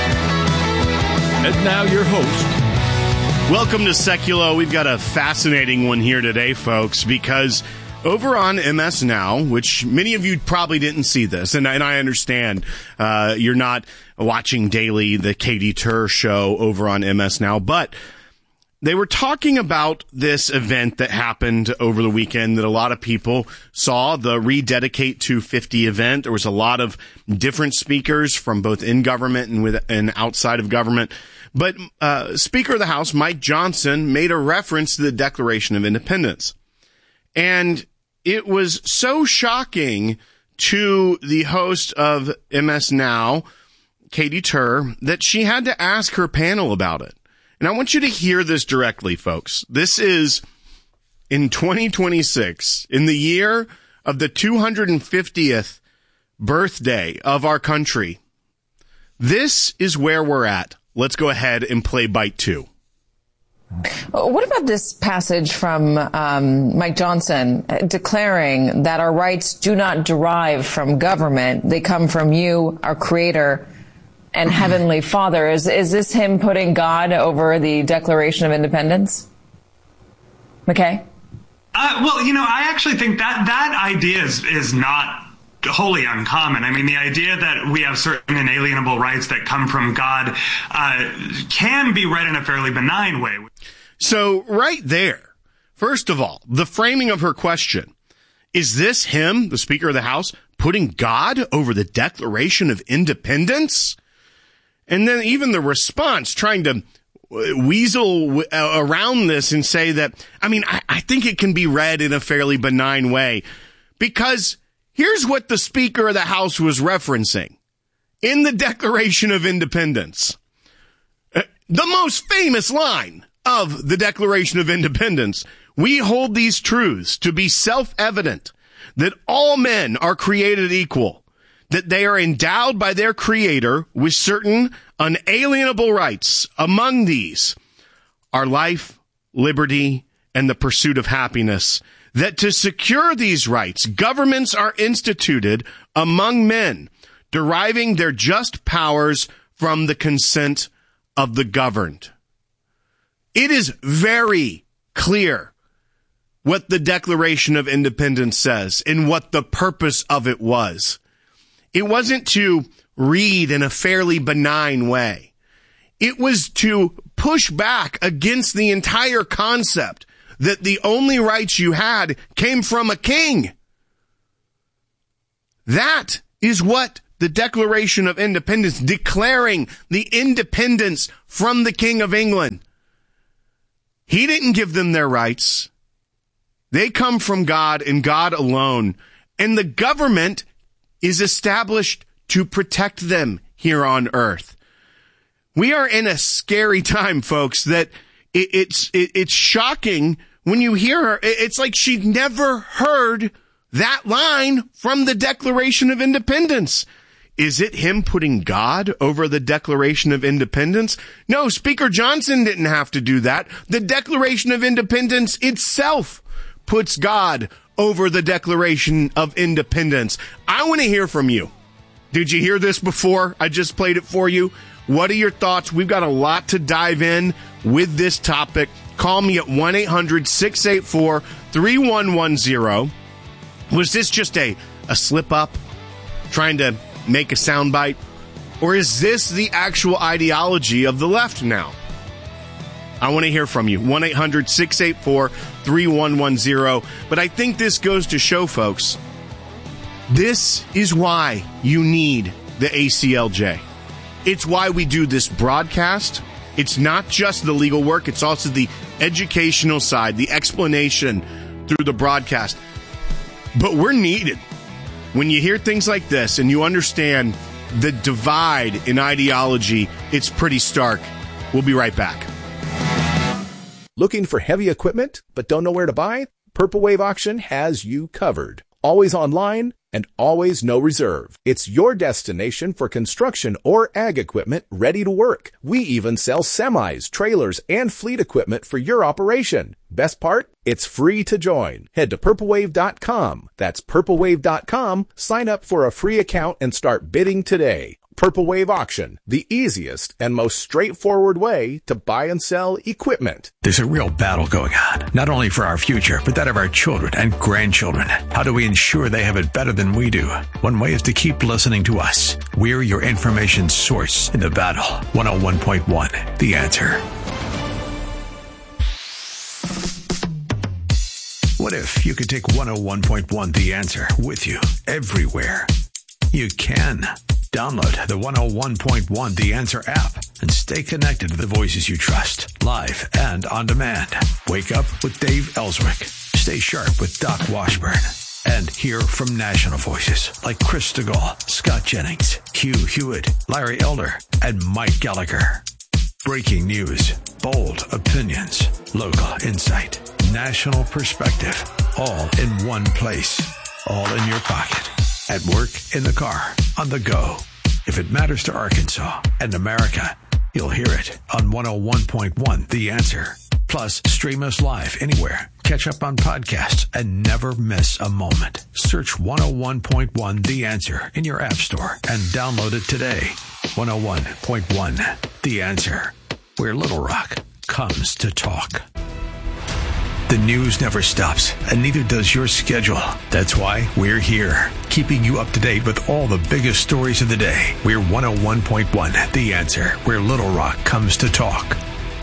And now your host. Welcome to Seculo. We've got a fascinating one here today, folks, because over on M S Now, which many of you probably didn't see this, and, and I understand uh, you're not watching daily the Katie Tur show over on M S Now, but they were talking about this event that happened over the weekend that a lot of people saw, the Rededicate two fifty event. There was a lot of different speakers from both in government and with and outside of government. But uh, Speaker of the House, Mike Johnson, made a reference to the Declaration of Independence. And it was so shocking to the host of M S Now, Katie Tur, that she had to ask her panel about it. And I want you to hear this directly, folks. This is in twenty twenty-six, in the year of the two hundred fiftieth birthday of our country. This is where we're at. Let's go ahead and play bite two. What about this passage from um, Mike Johnson declaring that our rights do not derive from government? They come from you, our Creator and Heavenly Father. Is is this him putting God over the Declaration of Independence? McKay? Uh, well, you know, I actually think that that idea is, is not wholly uncommon. I mean, the idea that we have certain inalienable rights that come from God uh, can be read in a fairly benign way. So right there, first of all, the framing of her question, is this him, the Speaker of the House, putting God over the Declaration of Independence? And then even the response, trying to weasel around this and say that, I mean, I, I think it can be read in a fairly benign way, because here's what the Speaker of the House was referencing in the Declaration of Independence. Uh, the most famous line of the Declaration of Independence: we hold these truths to be self-evident, that all men are created equal, that they are endowed by their Creator with certain unalienable rights. Among these are life, liberty, and the pursuit of happiness. That to secure these rights, governments are instituted among men, deriving their just powers from the consent of the governed. It is very clear what the Declaration of Independence says and what the purpose of it was. It wasn't to read in a fairly benign way. It was to push back against the entire concept that the only rights you had came from a king. That is what the Declaration of Independence, declaring the independence from the King of England. He didn't give them their rights. They come from God and God alone. And the government is established to protect them here on earth. We are in a scary time, folks, that it, it's it, it's shocking when you hear her. It's like she'd never heard that line from the Declaration of Independence. Is it him putting God over the Declaration of Independence? No, Speaker Johnson didn't have to do that. The Declaration of Independence itself puts God over the Declaration of Independence. I want to hear from you. Did you hear this before? I just played it for you. What are your thoughts? We've got a lot to dive in with this topic. Call me at one eight hundred six eight four three one one zero. Was this just a, a slip up trying to make a soundbite? Or is this the actual ideology of the left now? I want to hear from you. one eight hundred six eight four three one one zero. But I think this goes to show, folks, this is why you need the A C L J. It's why we do this broadcast. It's not just the legal work. It's also the educational side, the explanation through the broadcast. But we're needed. When you hear things like this and you understand the divide in ideology, it's pretty stark. We'll be right back. Looking for heavy equipment but don't know where to buy? Purple Wave Auction has you covered. Always online and always no reserve. It's your destination for construction or ag equipment ready to work. We even sell semis, trailers, and fleet equipment for your operation. Best part? It's free to join. Head to purple wave dot com. That's purple wave dot com. Sign up for a free account and start bidding today. Purple Wave Auction, the easiest and most straightforward way to buy and sell equipment. There's a real battle going on, not only for our future, but that of our children and grandchildren. How do we ensure they have it better than we do? One way is to keep listening to us. We're your information source in the battle. one oh one point one, The Answer. What if you could take one oh one point one, The Answer, with you everywhere? You can. Download the one oh one point one The Answer app and stay connected to the voices you trust, live and on demand. Wake up with Dave Ellswick. Stay sharp with Doc Washburn. And hear from national voices like Chris Stegall, Scott Jennings, Hugh Hewitt, Larry Elder, and Mike Gallagher. Breaking news, bold opinions, local insight, national perspective, all in one place, all in your pocket. At work, in the car, on the go. If it matters to Arkansas and America, you'll hear it on one oh one point one The Answer. Plus, stream us live anywhere. Catch up on podcasts and never miss a moment. Search one oh one point one The Answer in your app store and download it today. one oh one point one The Answer, where Little Rock comes to talk. The news never stops, and neither does your schedule. That's why we're here, keeping you up to date with all the biggest stories of the day. We're one oh one point one The Answer, where Little Rock comes to talk.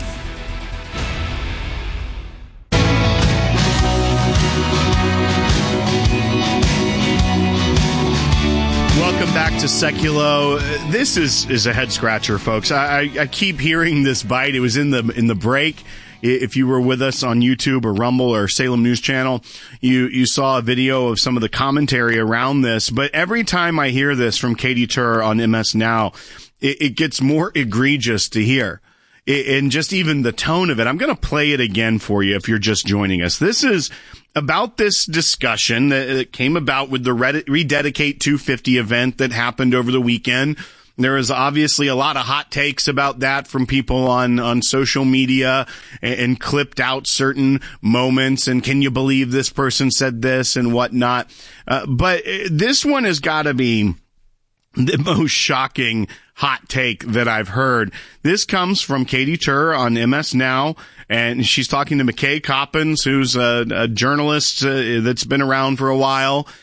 Welcome back to Seculo. This is, is a head scratcher, folks. I, I, I keep hearing this bite. It was in the in the break. If you were with us on YouTube or Rumble or Salem News Channel, you, you saw a video of some of the commentary around this. But every time I hear this from Katie Tur on M S Now, it, it gets more egregious to hear. It, and just even the tone of it. I'm going to play it again for you if you're just joining us. This is about this discussion that came about with the Rededicate two fifty event that happened over the weekend. There is obviously a lot of hot takes about that from people on, on social media and, and clipped out certain moments. And can you believe this person said this and whatnot? Uh, but this one has got to be the most shocking hot take that I've heard. This comes from Katie Tur on M S Now, and she's talking to McKay Coppins, who's a, a journalist uh, that's been around for a while.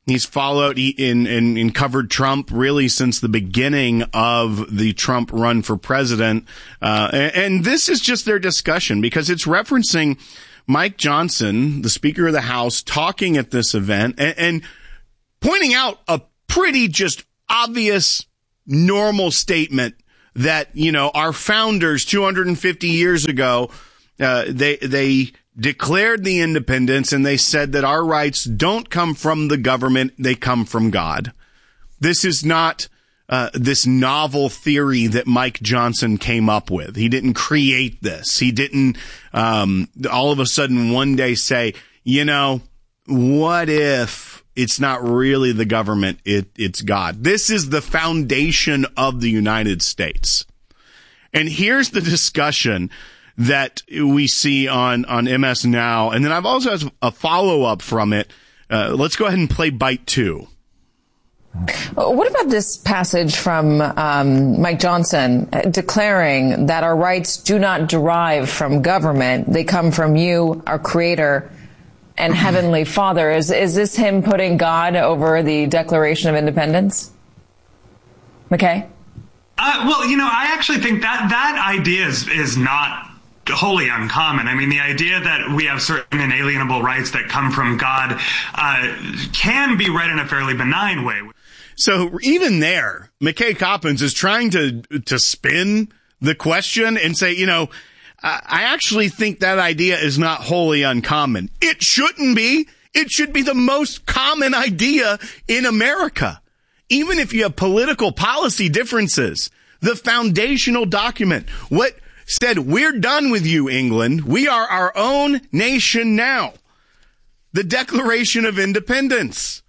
He's followed in, in, in covered Trump really since the beginning of the Trump run for president. Uh, and, and this is just their discussion because it's referencing Mike Johnson, the Speaker of the House, talking at this event and, and pointing out a pretty just obvious, normal statement that, you know, our founders two hundred fifty years ago, uh, they, they, declared the independence, and they said that our rights don't come from the government, they come from God. This is not uh, this novel theory that Mike Johnson came up with. He didn't create this. He didn't um, all of a sudden one day say, you know, what if it's not really the government, it, it's God. This is the foundation of the United States. And here's the discussion that we see on, on M S Now. And then I've also has a follow-up from it. Uh, let's go ahead and play bite two. What about this passage from um, Mike Johnson declaring that our rights do not derive from government, they come from you, our Creator, and Heavenly Father? Is, is this him putting God over the Declaration of Independence? McKay? Uh, well, you know, I actually think that that idea is, is not wholly uncommon. I mean, the idea that we have certain inalienable rights that come from God uh, can be read in a fairly benign way. So even there, McKay Coppins is trying to to spin the question and say, you know, I actually think that idea is not wholly uncommon. It shouldn't be. It should be the most common idea in America. Even if you have political policy differences, the foundational document, what said, we're done with you, England. We are our own nation now. The Declaration of Independence.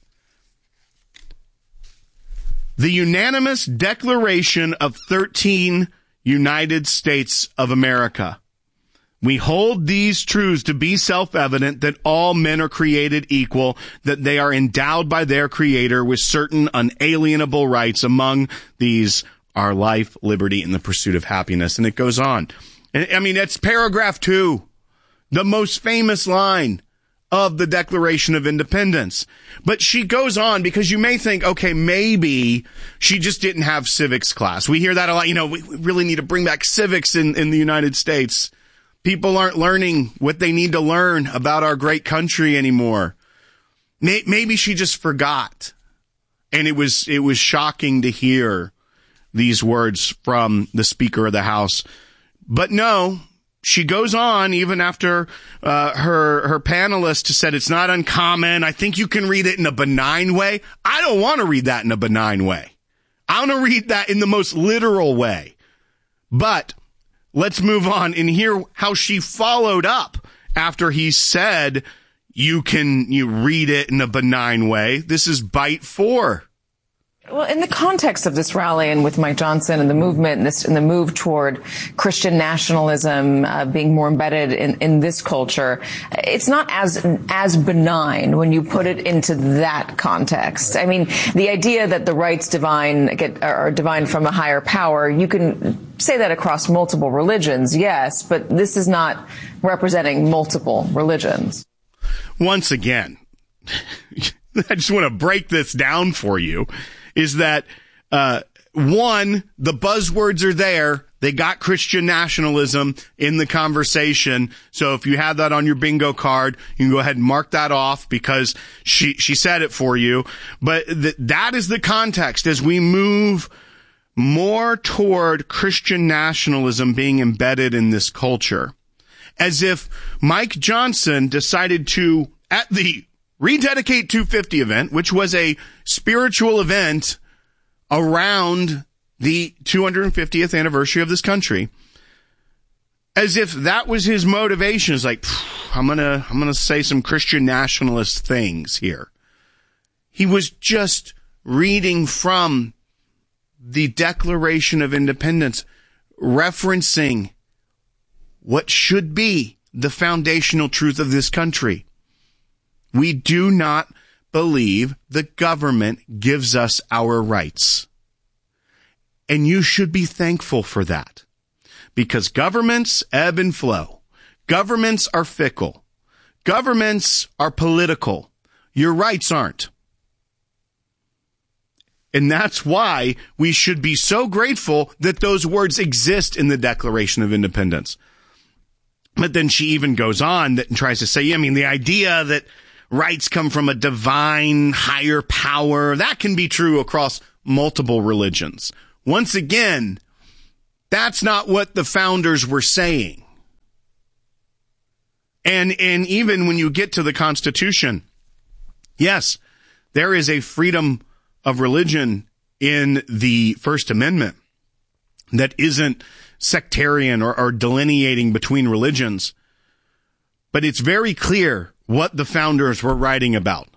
The unanimous Declaration of thirteen United States of America. We hold these truths to be self-evident that all men are created equal, that they are endowed by their Creator with certain unalienable rights. Among these are life, liberty, and the pursuit of happiness. And it goes on. And I mean, that's paragraph two, the most famous line of the Declaration of Independence. But she goes on because you may think, okay, maybe she just didn't have civics class. We hear that a lot. You know, we really need to bring back civics in, in the United States. People aren't learning what they need to learn about our great country anymore. Maybe she just forgot. And it was, it was shocking to hear these words from the Speaker of the House. But no, she goes on even after uh, her her panelist said it's not uncommon. I think you can read it in a benign way. I don't want to read that in a benign way. I want to read that in the most literal way. But let's move on and hear how she followed up after he said you can you read it in a benign way. This is bite four. Well, in the context of this rally and with Mike Johnson and the movement and, this, and the move toward Christian nationalism uh, being more embedded in, in this culture, it's not as as benign when you put it into that context. I mean, the idea that the rights divine get are divine from a higher power, you can say that across multiple religions, yes, but this is not representing multiple religions. Once again, I just want to break this down for you. Is that, uh, one, the buzzwords are there. They got Christian nationalism in the conversation. So if you have that on your bingo card, you can go ahead and mark that off because she, she said it for you. But th- that is the context as we move more toward Christian nationalism being embedded in this culture. As if Mike Johnson decided to, at the Rededicate two fifty event, which was a spiritual event around the two hundred fiftieth anniversary of this country, as if that was his motivation. Is like, I'm gonna, I'm gonna say some Christian nationalist things here. He was just reading from the Declaration of Independence, referencing what should be the foundational truth of this country. We do not believe the government gives us our rights. And you should be thankful for that. Because governments ebb and flow. Governments are fickle. Governments are political. Your rights aren't. And that's why we should be so grateful that those words exist in the Declaration of Independence. But then she even goes on that and tries to say, I mean, the idea that rights come from a divine higher power, that can be true across multiple religions. Once again, that's not what the founders were saying. And, and even when you get to the Constitution, yes, there is a freedom of religion in the First Amendment that isn't sectarian or, or delineating between religions. But it's very clear what the founders were writing about.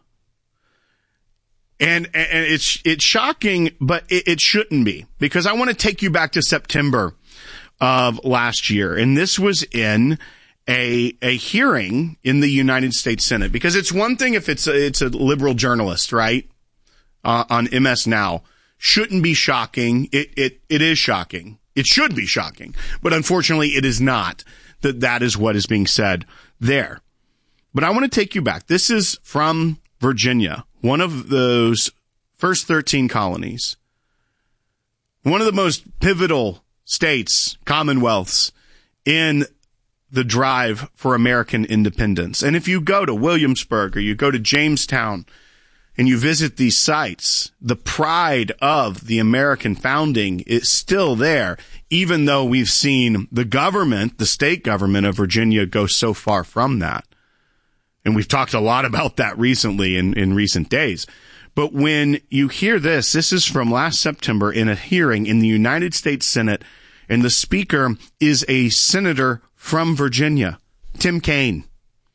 And, and it's, it's shocking, but it, it shouldn't be, because I want to take you back to September of last year. And this was in a, a hearing in the United States Senate, because it's one thing if it's a, it's a liberal journalist, right? Uh, on M S Now. Shouldn't be shocking. It, it, it is shocking. It should be shocking, but unfortunately it is not that that is what is being said there. But I want to take you back. This is from Virginia, one of those first thirteen colonies, one of the most pivotal states, commonwealths in the drive for American independence. And if you go to Williamsburg or you go to Jamestown and you visit these sites, the pride of the American founding is still there, even though we've seen the government, the state government of Virginia, go so far from that. And we've talked a lot about that recently in, in recent days. But when you hear this, this is from last September in a hearing in the United States Senate, and the speaker is a senator from Virginia, Tim Kaine.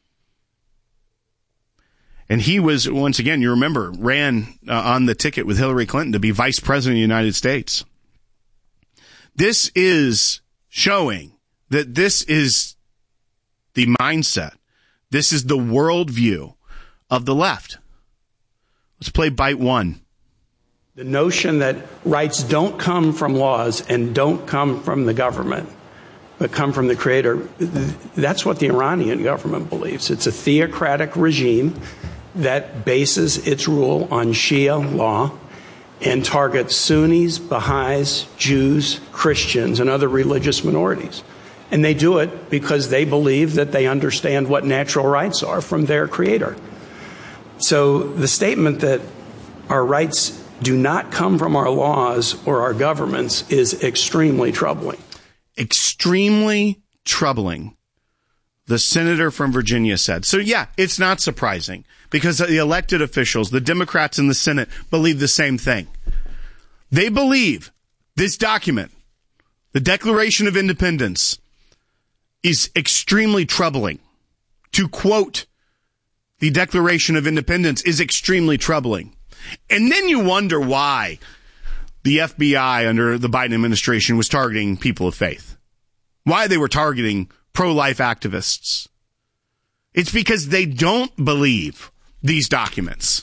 And he was, once again, you remember, ran uh, on the ticket with Hillary Clinton to be vice president of the United States. This is showing that this is the mindset. This is the worldview of the left. Let's play bite one. The notion that rights don't come from laws and don't come from the government, but come from the creator, that's what the Iranian government believes. It's a theocratic regime that bases its rule on Shia law and targets Sunnis, Baha'is, Jews, Christians, and other religious minorities. And they do it because they believe that they understand what natural rights are from their creator. So the statement that our rights do not come from our laws or our governments is extremely troubling. Extremely troubling, the senator from Virginia said. So, yeah, it's not surprising, because the elected officials, the Democrats in the Senate, believe the same thing. They believe this document, the Declaration of Independence, is extremely troubling. To quote the Declaration of Independence is extremely troubling. And then you wonder why the F B I under the Biden administration was targeting people of faith, why they were targeting pro-life activists. It's because they don't believe these documents.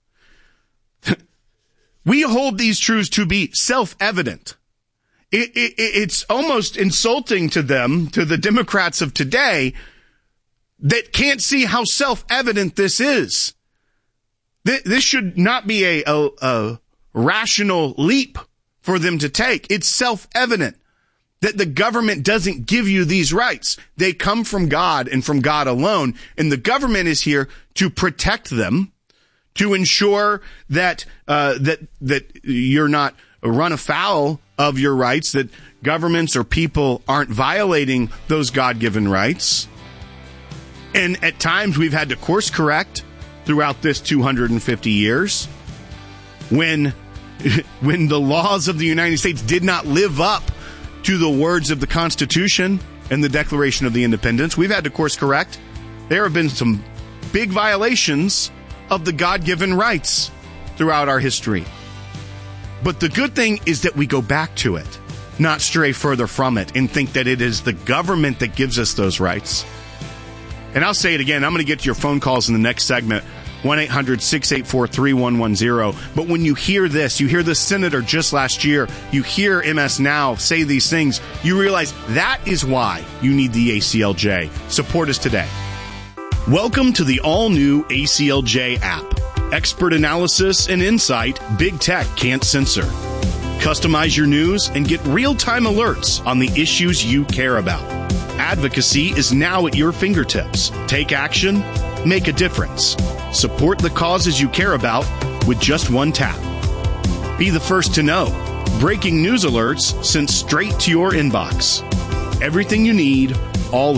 We hold these truths to be self-evident. It, it, it's almost insulting to them, to the Democrats of today, that can't see how self-evident this is. This should not be a, a, a rational leap for them to take. It's self-evident that the government doesn't give you these rights. They come from God and from God alone, and the government is here to protect them, to ensure that uh, that that you're not run afoul of your rights, that governments or people aren't violating those God-given rights. And at times we've had to course correct throughout this two hundred fifty years when when the laws of the United States did not live up to the words of the Constitution and the Declaration of the Independence. We've had to course correct. There have been some big violations of the God-given rights throughout our history. But the good thing is that we go back to it, not stray further from it, and think that it is the government that gives us those rights. And I'll say it again, I'm going to get to your phone calls in the next segment, one eight hundred six eight four three one one zero. But when you hear this, you hear the senator just last year, you hear M S Now say these things, you realize that is why you need the A C L J. Support us today. Welcome to the all-new A C L J app. Expert analysis and insight big tech can't censor. Customize your news and get real-time alerts on the issues you care about. Advocacy is now at your fingertips. Take action, make a difference. Support the causes you care about with just one tap. Be the first to know. Breaking news alerts sent straight to your inbox. Everything you need, all